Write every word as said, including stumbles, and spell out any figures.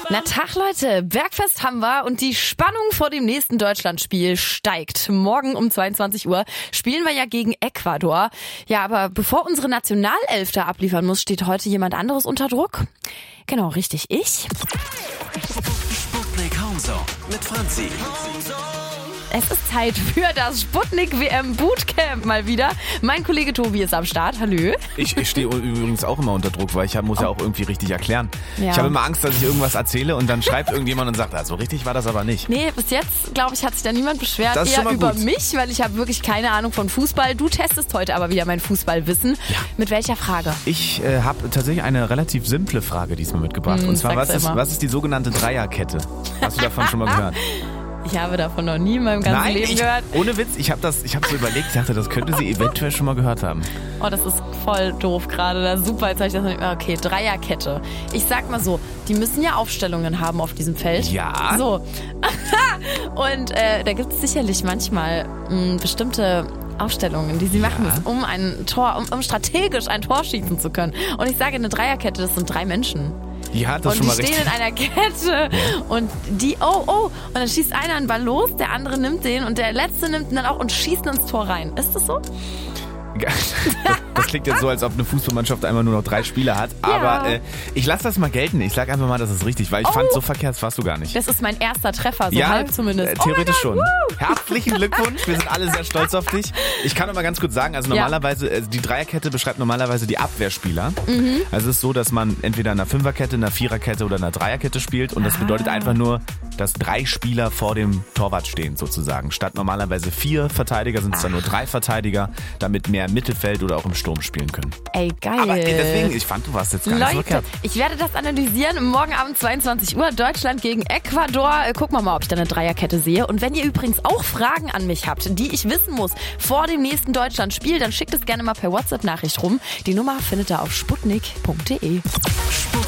Na Tag, Leute, Bergfest haben wir und die Spannung vor dem nächsten Deutschlandspiel steigt. Morgen um zweiundzwanzig Uhr spielen wir ja gegen Ecuador. Ja, aber bevor unsere Nationalelf da abliefern muss, steht heute jemand anderes unter Druck. Genau, richtig, ich. Sputnik Homezone mit Franzi. Es ist Zeit für das Sputnik W M Bootcamp mal wieder. Mein Kollege Tobi ist am Start. Hallo. Ich, ich stehe übrigens auch immer unter Druck, weil ich muss ja auch irgendwie richtig erklären. Ja. Ich habe immer Angst, dass ich irgendwas erzähle und dann schreibt irgendjemand und sagt, ah, so richtig war das aber nicht. Nee, bis jetzt, glaube ich, hat sich da niemand beschwert. Das ist Eher schon mal über gut. mich, weil ich habe wirklich keine Ahnung von Fußball. Du testest heute aber wieder mein Fußballwissen. Ja. Mit welcher Frage? Ich äh, habe tatsächlich eine relativ simple Frage diesmal mitgebracht. Hm, und zwar, sag's was ist, immer. was ist die sogenannte Dreierkette? Hast du davon schon mal gehört? Ich habe davon noch nie in meinem ganzen Nein, Leben ich, gehört. ohne Witz, ich habe das, ich habe so überlegt, ich dachte, das könnte sie eventuell schon mal gehört haben. Oh, das ist voll doof gerade. Da super, jetzt habe ich das noch nicht. Okay, Dreierkette. Ich sag mal so, die müssen ja Aufstellungen haben auf diesem Feld. Ja. So. Und äh, da gibt es sicherlich manchmal mh, bestimmte Aufstellungen, die sie machen Ja. müssen, um ein Tor, um, um strategisch ein Tor schießen zu können. Und ich sage, eine Dreierkette, das sind drei Menschen. Ja, das Und schon die mal stehen richtig. in einer Kette und die, oh, oh, und dann schießt einer einen Ball los, der andere nimmt den und der letzte nimmt ihn dann auch und schießt ins Tor rein. Ist das so? Das, das klingt jetzt so, als ob eine Fußballmannschaft einmal nur noch drei Spieler hat. Aber äh, ich lasse das mal gelten. Ich sage einfach mal, das ist richtig, weil ich Oh. fand, so verkehrt warst du gar nicht. Das ist mein erster Treffer, so Ja, halb zumindest. äh, theoretisch oh schon. Herzlichen Glückwunsch, wir sind alle sehr stolz auf dich. Ich kann noch mal ganz kurz sagen, also Ja. normalerweise, also die Dreierkette beschreibt normalerweise die Abwehrspieler. Mhm. Also es ist so, dass man entweder in einer Fünferkette, einer Viererkette oder einer Dreierkette spielt und das Ah. bedeutet einfach nur, dass drei Spieler vor dem Torwart stehen sozusagen. Statt normalerweise vier Verteidiger sind es dann nur drei Verteidiger, damit mehr im Mittelfeld oder auch im Sturm spielen können. Ey, geil. Aber äh, deswegen, ich fand, du warst jetzt gar nicht so Leute, verkehrt. ich werde das analysieren. Morgen Abend zweiundzwanzig Uhr, Deutschland gegen Ecuador. Äh, Gucken wir mal, ob ich da eine Dreierkette sehe. Und wenn ihr übrigens auch Fragen an mich habt, die ich wissen muss vor dem nächsten Deutschlandspiel, dann schickt es gerne mal per WhatsApp-Nachricht rum. Die Nummer findet ihr auf sputnik punkt de.